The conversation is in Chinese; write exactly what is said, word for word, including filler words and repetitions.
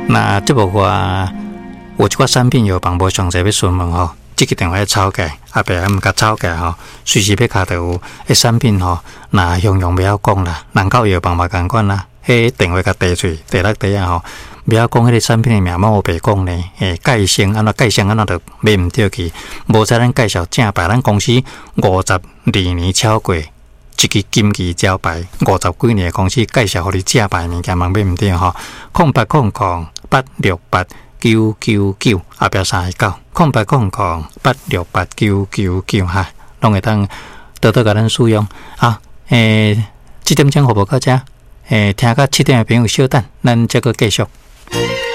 那这部话有一寡产品有帮无详细要询问吼，这个电话吵架，后壁还毋甲吵架吼，随时要卡到有迄产品吼，那形容不要讲啦，人口药房嘛共款啦，迄电话甲地喙地落地啊吼，不要讲迄个产品的名，莫白讲呢，诶，介绍安怎介绍安怎着买毋对去，无在咱介绍正牌，咱公司五十二年超过。一支金旗招牌，五十几年的公司介绍互你正牌物件，嘛买毋对吼。空八空空八六八九九九，后壁三个九，空八空空八六八九九九哈，拢会当多多甲咱使用。好，诶，这点钟服务到这，诶，听到七点的朋友稍等，咱再个继续。